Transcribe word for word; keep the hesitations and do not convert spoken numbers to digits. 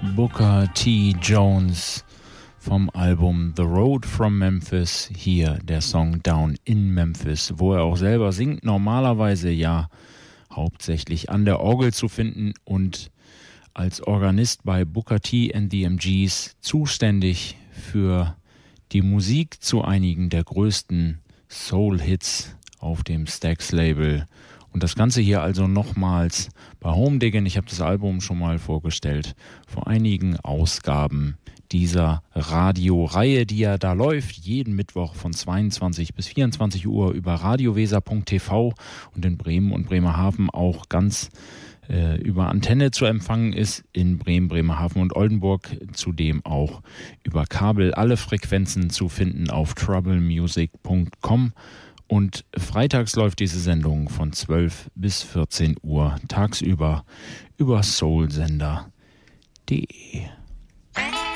Booker T. Jones vom Album The Road from Memphis. Hier der Song Down in Memphis, wo er auch selber singt. Normalerweise ja hauptsächlich an der Orgel zu finden und als Organist bei Booker T and the M Gs zuständig für die Musik zu einigen der größten Soul-Hits auf dem Stax-Label. Und das Ganze hier also nochmals bei Home Diggin'. Ich habe das Album schon mal vorgestellt vor einigen Ausgaben dieser Radioreihe, die ja da läuft, jeden Mittwoch von zweiundzwanzig bis vierundzwanzig Uhr über radioweser punkt t v und in Bremen und Bremerhaven auch ganz äh, über Antenne zu empfangen ist, in Bremen, Bremerhaven und Oldenburg, zudem auch über Kabel alle Frequenzen zu finden auf trouble music punkt com. Und freitags läuft diese Sendung von zwölf bis vierzehn Uhr tagsüber über soulsender punkt de.